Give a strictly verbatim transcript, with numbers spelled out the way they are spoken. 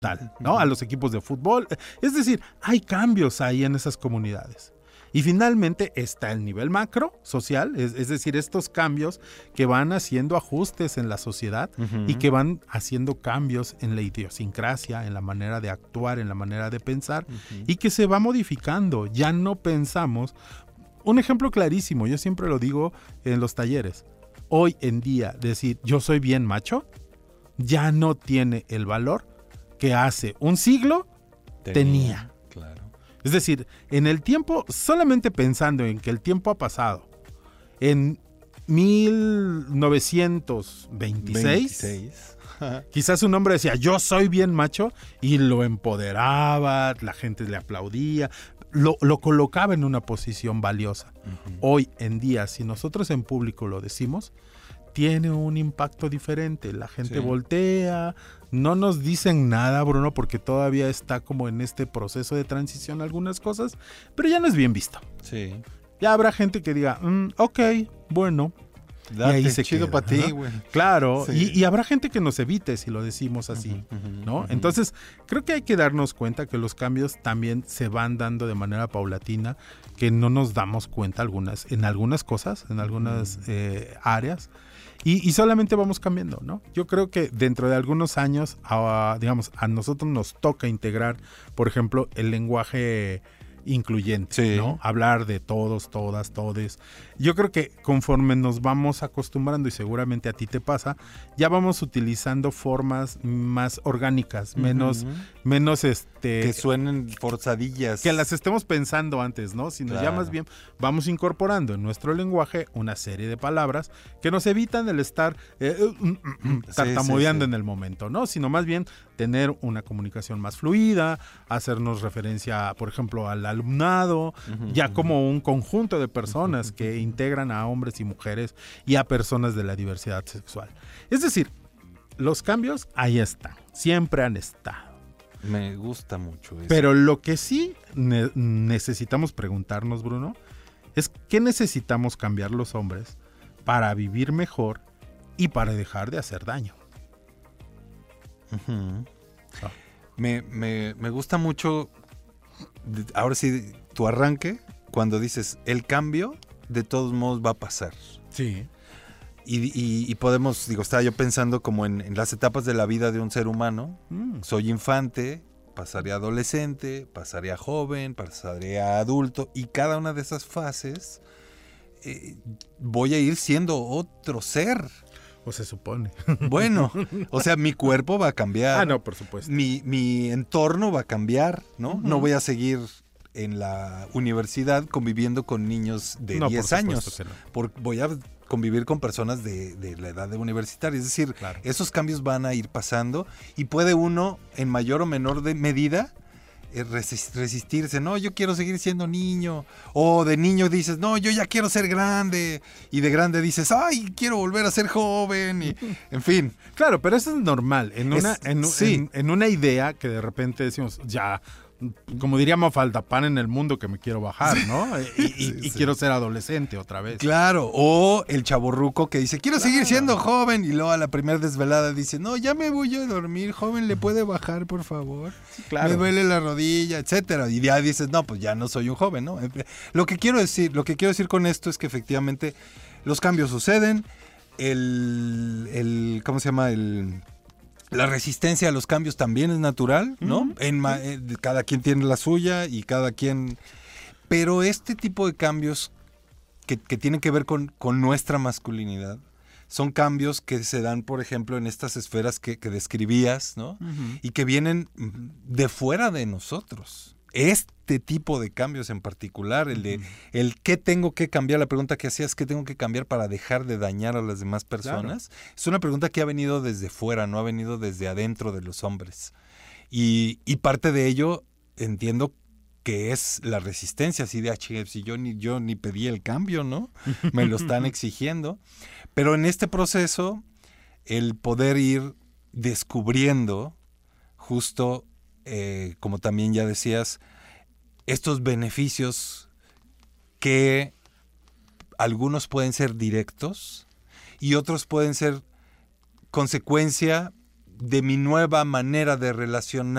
tal, ¿no? A los equipos de fútbol. Es decir, hay cambios ahí en esas comunidades. Y finalmente está el nivel macro social, es, es decir, estos cambios que van haciendo ajustes en la sociedad uh-huh. y que van haciendo cambios en la idiosincrasia, en la manera de actuar, en la manera de pensar uh-huh. y que se va modificando. Ya no pensamos. Un ejemplo clarísimo, yo siempre lo digo en los talleres. Hoy en día decir yo soy bien macho ya no tiene el valor que hace un siglo tenía. tenía. Claro. Es decir, en el tiempo, solamente pensando en que el tiempo ha pasado, en mil novecientos veintiséis, veintiséis. Quizás un hombre decía, yo soy bien macho, y lo empoderaba, la gente le aplaudía, lo, lo colocaba en una posición valiosa. Uh-huh. Hoy en día, si nosotros en público lo decimos, tiene un impacto diferente, la gente sí. voltea, no nos dicen nada, Bruno, porque todavía está como en este proceso de transición algunas cosas, pero ya no es bien visto. Sí. Ya habrá gente que diga, mm, ok, bueno, Date, y ahí se chido para ti, güey. Claro, Sí. y, y habrá gente que nos evite si lo decimos así, uh-huh, uh-huh, ¿no? Uh-huh. Entonces, creo que hay que darnos cuenta que los cambios también se van dando de manera paulatina, que no nos damos cuenta algunas, en algunas cosas, en algunas uh-huh. eh, áreas, y, y solamente vamos cambiando, ¿no? Yo creo que dentro de algunos años, a, digamos, a nosotros nos toca integrar, por ejemplo, el lenguaje incluyente, sí. ¿no? Hablar de todos, todas, todes. Yo creo que conforme nos vamos acostumbrando, y seguramente a ti te pasa, ya vamos utilizando formas más orgánicas, menos, uh-huh. menos este... que suenen forzadillas. Que las estemos pensando antes, ¿no? Sino claro. ya más bien vamos incorporando en nuestro lenguaje una serie de palabras que nos evitan el estar eh, tartamudeando sí, sí, sí. en el momento, ¿no? Sino más bien tener una comunicación más fluida, hacernos referencia, por ejemplo, al alumnado, uh-huh, ya uh-huh. como un conjunto de personas uh-huh, que integran a hombres y mujeres y a personas de la diversidad sexual. Es decir, los cambios ahí están, siempre han estado. Me gusta mucho eso. Pero lo que sí ne- necesitamos preguntarnos, Bruno, es qué necesitamos cambiar los hombres para vivir mejor y para dejar de hacer daño. Uh-huh. Oh. Me, me, me gusta mucho, ahora sí, tu arranque, cuando dices, el cambio de todos modos va a pasar. Sí. Y, y, y podemos, digo, estaba yo pensando como en, en las etapas de la vida de un ser humano. Mm. Soy infante, pasaré a adolescente, pasaré a joven, pasaré a adulto, y cada una de esas fases eh, voy a ir siendo otro ser. O se supone. Bueno, o sea, mi cuerpo va a cambiar. Ah, no, por supuesto. Mi, mi entorno va a cambiar, ¿no? Uh-huh. No voy a seguir en la universidad conviviendo con niños de no, diez años. Que no. Por, voy a convivir con personas de, de la edad de universitaria. Es decir, claro. esos cambios van a ir pasando y puede uno, en mayor o menor de medida, resistirse, no, yo quiero seguir siendo niño, o de niño dices, no, yo ya quiero ser grande, y de grande dices, ay, quiero volver a ser joven, y en fin. Claro, pero eso es normal, en una, es, en, sí. en, en una idea que de repente decimos, ya, como diría Mafalda, pan en el mundo que me quiero bajar, ¿no? Y, y, sí, y sí. quiero ser adolescente otra vez. Claro, o el chavorruco que dice, quiero claro. seguir siendo joven, y luego a la primera desvelada dice, no, ya me voy a dormir, joven, ¿le puede bajar, por favor? Sí, claro. Me duele la rodilla, etcétera. Y ya dices, no, pues ya no soy un joven, ¿no? Lo que quiero decir, lo que quiero decir con esto es que efectivamente los cambios suceden, el, el ¿cómo se llama? El... La resistencia a los cambios también es natural, ¿no? Uh-huh. En ma- eh, cada quien tiene la suya y cada quien... Pero este tipo de cambios que, que tienen que ver con, con nuestra masculinidad son cambios que se dan, por ejemplo, en estas esferas que, que describías, ¿no? Uh-huh. Y que vienen de fuera de nosotros. Este tipo de cambios en particular, el de el qué tengo que cambiar, la pregunta que hacías, qué tengo que cambiar para dejar de dañar a las demás personas, claro. es una pregunta que ha venido desde fuera, no ha venido desde adentro de los hombres. Y, y parte de ello entiendo que es la resistencia, así de, si yo ni, yo ni pedí el cambio, ¿no? Me lo están exigiendo. Pero en este proceso, el poder ir descubriendo justo... Eh, como también ya decías, estos beneficios que algunos pueden ser directos y otros pueden ser consecuencia de mi nueva manera de relacionar